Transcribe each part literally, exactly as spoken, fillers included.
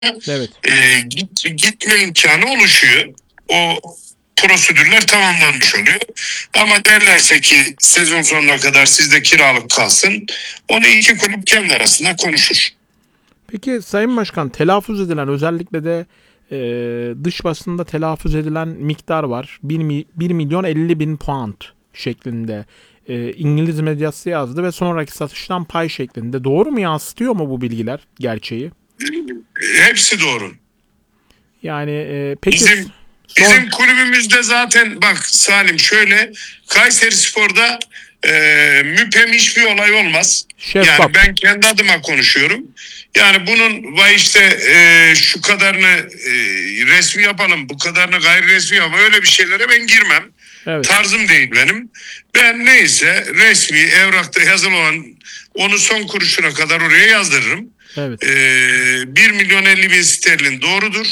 Evet. e, git, gitme imkanı oluşuyor. O prosedürler tamamlanmış oluyor. Ama derlerse ki sezon sonuna kadar sizde kiralık kalsın, onu iki kulüp kendi arasında konuşur. Peki Sayın Başkan, telaffuz edilen, özellikle de e, dış basında telaffuz edilen miktar var. bir milyon elli bin pound şeklinde e, İngiliz medyası yazdı ve sonraki satıştan pay şeklinde. Doğru mu, yansıtıyor mu bu bilgiler gerçeği? Hepsi doğru. Yani e, peki Bizim son... bizim kulübümüzde zaten bak Salim, şöyle, Kayserispor'da e, müphemiş bir olay olmaz. Şeffaf. Yani ben kendi adıma konuşuyorum. Yani bunun vay işte e, şu kadarını e, resmi yapalım, bu kadarını gayri resmi yapalım, öyle bir şeylere ben girmem. Evet. Tarzım değil benim. Ben neyse resmi evrakta yazılı olan, onu son kuruşuna kadar oraya yazdırırım. Evet. E, bir milyon elli bin sterlin doğrudur.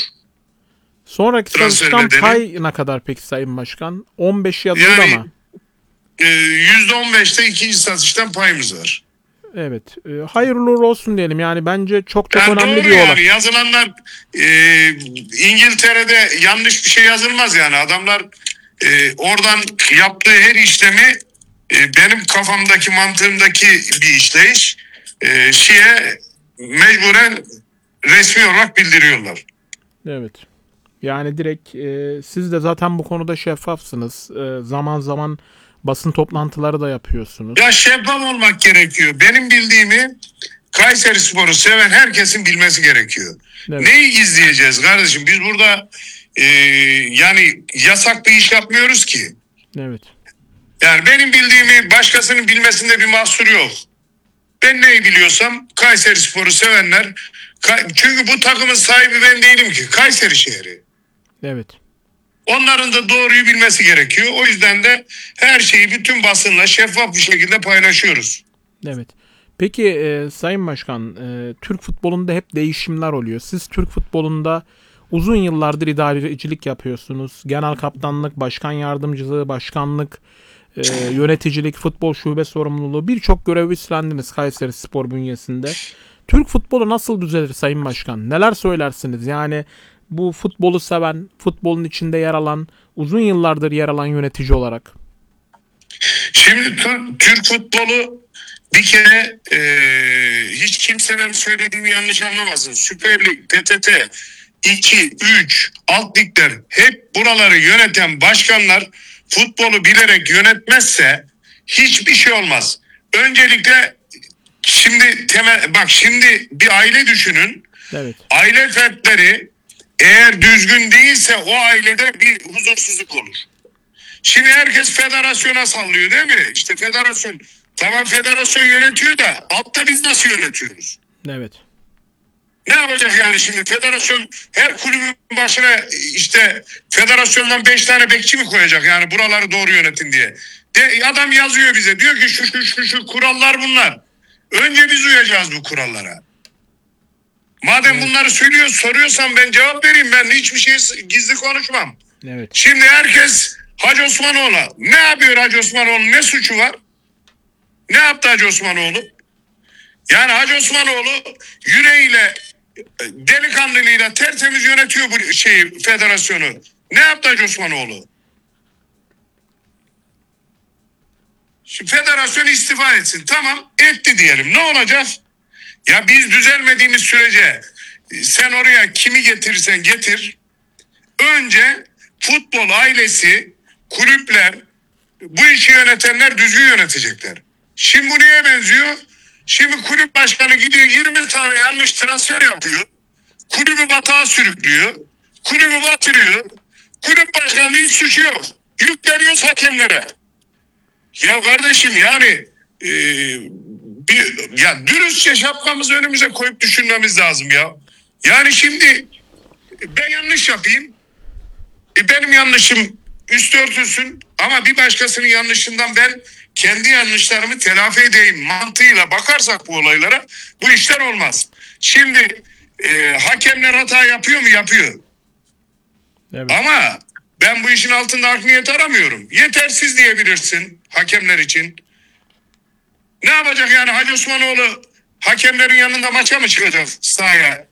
Sonraki Transfer satıştan bedeli. pay ne kadar peki Sayın Başkan? on beş yazıldı Yani ama. e, yüzde on beşte ikinci satıştan payımız var. Evet. E, hayırlı uğurlu olsun diyelim. Yani bence çok çok Yani önemli doğru bir olay. yani yazılanlar, e, İngiltere'de yanlış bir şey yazılmaz yani. Adamlar e, oradan yaptığı her işlemi e, benim kafamdaki, mantığımdaki bir işleyiş e, şeye mecburen resmi olarak bildiriyorlar. Evet. Yani direkt e, siz de zaten bu konuda şeffafsınız. E, zaman zaman basın toplantıları da yapıyorsunuz. Ya şeffaf olmak gerekiyor. Benim bildiğimi Kayserispor'u seven herkesin bilmesi gerekiyor. Evet. Neyi gizleyeceğiz kardeşim? Biz burada e, yani yasak bir iş yapmıyoruz ki. Evet. Yani benim bildiğimi başkasının bilmesinde bir mahsur yok. Ben neyi biliyorsam Kayserispor'u sevenler, çünkü bu takımın sahibi ben değilim ki, Kayseri şehri. Evet. Onların da doğruyu bilmesi gerekiyor. O yüzden de her şeyi bütün basınla şeffaf bir şekilde paylaşıyoruz. Evet. Peki e, Sayın Başkan, e, Türk futbolunda hep değişimler oluyor. Siz Türk futbolunda uzun yıllardır idarecilik yapıyorsunuz. Genel kaptanlık, başkan yardımcılığı, başkanlık, e, yöneticilik, futbol şube sorumluluğu, birçok görev üstlendiniz Kayserispor bünyesinde. Türk futbolu nasıl düzelir Sayın Başkan? Neler söylersiniz? Yani bu futbolu seven, futbolun içinde yer alan, uzun yıllardır yer alan yönetici olarak. Şimdi Türk futbolu bir kere e, hiç kimsenin söylediğimi yanlış anlamasın. Süper Lig, P T T, iki, üç, alt ligler, hep buraları yöneten başkanlar futbolu bilerek yönetmezse hiçbir şey olmaz. Öncelikle şimdi temel, bak şimdi bir aile düşünün. Evet. Aile fertleri eğer düzgün değilse o ailede bir huzursuzluk olur. Şimdi herkes federasyona sallıyor değil mi? İşte federasyon, tamam federasyon yönetiyor da altta biz nasıl yönetiyoruz? Evet. Ne yapacak yani şimdi federasyon her kulübün başına işte federasyondan beş tane bekçi mi koyacak yani buraları doğru yönetin diye. De, adam yazıyor bize, diyor ki şu şu şu şu kurallar bunlar. Önce biz uyacağız bu kurallara. Madem evet, bunları söylüyor, soruyorsan ben cevap vereyim, ben hiçbir şey gizli konuşmam. Evet. Şimdi herkes Hacı Osmanoğlu. Ne yapıyor Hacı Osmanoğlu? Ne suçu var? Ne yaptı Hacı Osmanoğlu? Yani Hacı Osmanoğlu yüreğiyle, delikanlılığıyla tertemiz yönetiyor bu şeyi, federasyonu. Ne yaptı Hacı Osmanoğlu? Şimdi federasyon istifa etsin. Tamam, etti diyelim. Ne olacak? Ya biz düzelmediğimiz sürece sen oraya kimi getirirsen getir. Önce futbol ailesi, kulüpler, bu işi yönetenler düzgün yönetecekler. Şimdi bu neye benziyor? Şimdi kulüp başkanı gidiyor yirmi tane yanlış transfer yapıyor. Kulübü batağa sürüklüyor. Kulübü batırıyor. Kulüp başkanı hiç suçu yok. Yükleniyoruz hakemlere. Ya kardeşim yani e, bir, ya dürüstçe şapkamızı önümüze koyup düşünmemiz lazım ya. Yani şimdi ben yanlış yapayım. E benim yanlışım üstü örtülsün ama bir başkasının yanlışından ben kendi yanlışlarımı telafi edeyim mantığıyla bakarsak bu olaylara bu işler olmaz. Şimdi e, hakemler hata yapıyor mu? Yapıyor. Evet. Ama ben bu işin altında art niyet aramıyorum. Yetersiz diyebilirsin hakemler için. Ne yapacak yani Hacı Osmanoğlu hakemlerin yanında maça mı çıkacak sahaya?